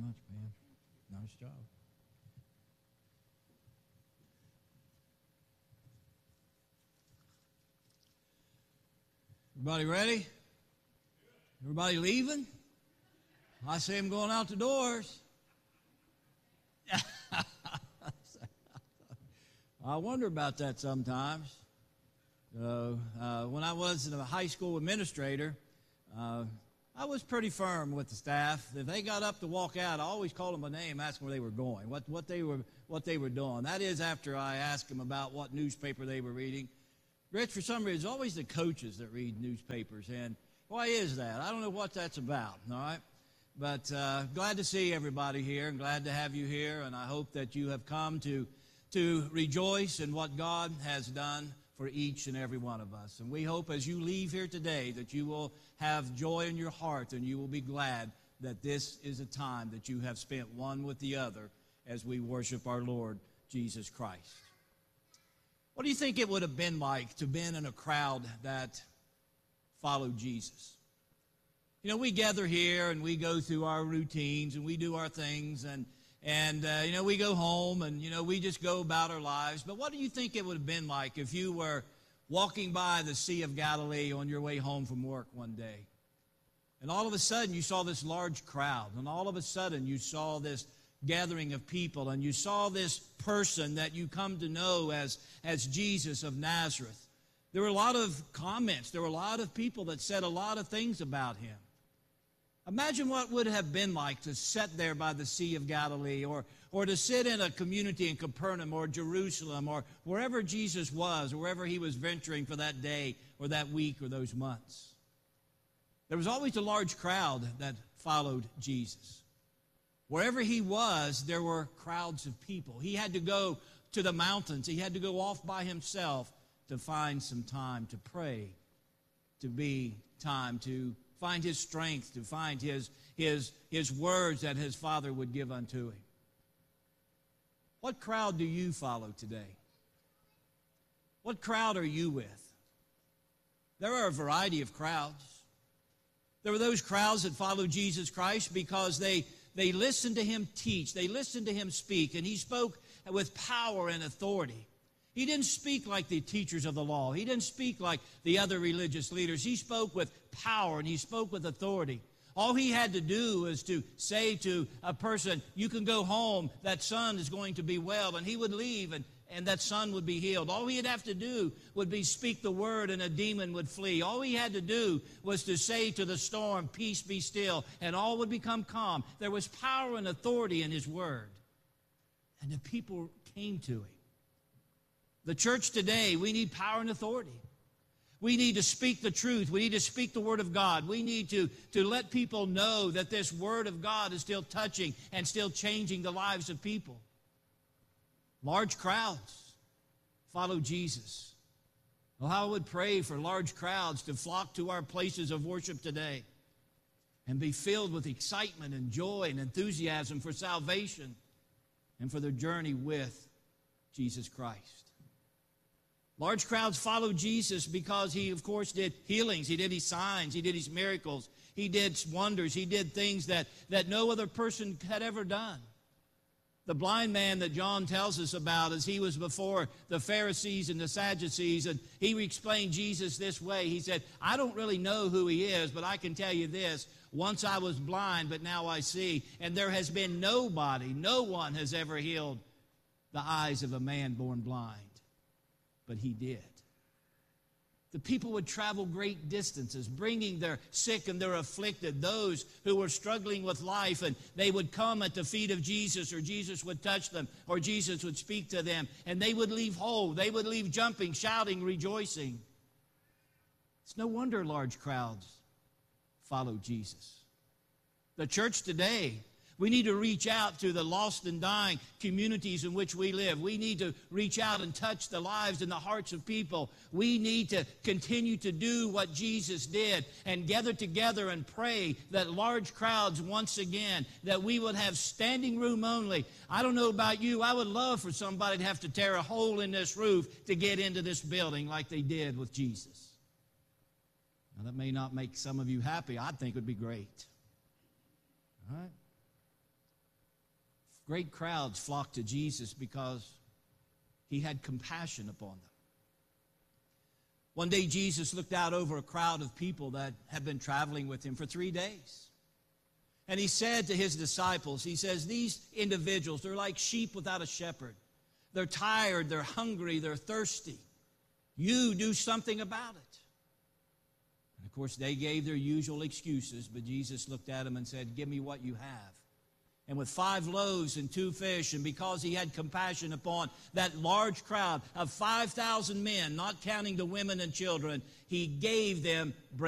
much, man. Nice job. Everybody ready? Everybody leaving? I see them going out the doors. I wonder about that sometimes. When I was a high school administrator, I was pretty firm with the staff. If they got up to walk out, I always called them by name, asked them where they were going, what they were doing. That is after I asked them about what newspaper they were reading. Rich, for some reason, it's always the coaches that read newspapers, and why is that? I don't know what that's about, all right? But glad to see everybody here and glad to have you here, and I hope that you have come to rejoice in what God has done for each and every one of us. And we hope as you leave here today that you will have joy in your heart and you will be glad that this is a time that you have spent one with the other as we worship our Lord Jesus Christ. What do you think it would have been like to have been in a crowd that followed Jesus? You know, we gather here and we go through our routines and we do our things and we go home and, we just go about our lives. But what do you think it would have been like if you were walking by the Sea of Galilee on your way home from work one day? And all of a sudden you saw this large crowd. And all of a sudden you saw this gathering of people. And you saw this person that you come to know as Jesus of Nazareth. There were a lot of comments. There were a lot of people that said a lot of things about him. Imagine what would have been like to sit there by the Sea of Galilee or to sit in a community in Capernaum or Jerusalem or wherever Jesus was or wherever he was venturing for that day or that week or those months. There was always a large crowd that followed Jesus. Wherever he was, there were crowds of people. He had to go to the mountains. He had to go off by himself to find some time to pray, to be time to find his strength, to find his words that his Father would give unto him. What crowd do you follow today? What crowd are you with? There are a variety of crowds. There were those crowds that followed Jesus Christ because they listened to him teach. They listened to him speak, and he spoke with power and authority. He didn't speak like the teachers of the law. He didn't speak like the other religious leaders. He spoke with power and he spoke with authority. All he had to do was to say to a person, you can go home, that son is going to be well, and he would leave and that son would be healed. All he'd have to do would be speak the word and a demon would flee. All he had to do was to say to the storm, peace be still, and all would become calm. There was power and authority in his word. And the people came to him. The church today, we need power and authority. We need to speak the truth. We need to speak the word of God. We need to let people know that this word of God is still touching and still changing the lives of people. Large crowds follow Jesus. Well, how I would pray for large crowds to flock to our places of worship today and be filled with excitement and joy and enthusiasm for salvation and for their journey with Jesus Christ. Large crowds followed Jesus because he, of course, did healings. He did his signs. He did his miracles. He did wonders. He did things that no other person had ever done. The blind man that John tells us about as he was before the Pharisees and the Sadducees, and he explained Jesus this way. He said, I don't really know who he is, but I can tell you this. Once I was blind, but now I see. And there has been no one has ever healed the eyes of a man born blind. But he did. The people would travel great distances, bringing their sick and their afflicted, those who were struggling with life, and they would come at the feet of Jesus, or Jesus would touch them, or Jesus would speak to them, and they would leave whole. They would leave jumping, shouting, rejoicing. It's no wonder large crowds follow Jesus. The church today, we need to reach out to the lost and dying communities in which we live. We need to reach out and touch the lives and the hearts of people. We need to continue to do what Jesus did and gather together and pray that large crowds once again, that we would have standing room only. I don't know about you. I would love for somebody to have to tear a hole in this roof to get into this building like they did with Jesus. Now, that may not make some of you happy. I think it would be great. All right? Great crowds flocked to Jesus because he had compassion upon them. One day Jesus looked out over a crowd of people that had been traveling with him for 3 days. And he said to his disciples, he says, these individuals, they're like sheep without a shepherd. They're tired, they're hungry, they're thirsty. You do something about it. And of course, they gave their usual excuses, but Jesus looked at them and said, give me what you have. And with 5 loaves and 2 fish, and because he had compassion upon that large crowd of 5,000 men, not counting the women and children, he gave them bread.